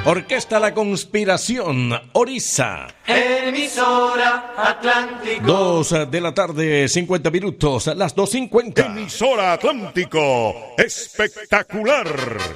Orquesta La Conspiración, Orisa. Emisora Atlántico. 2 de la tarde, 50 minutos, las 2:50. Emisora Atlántico, espectacular.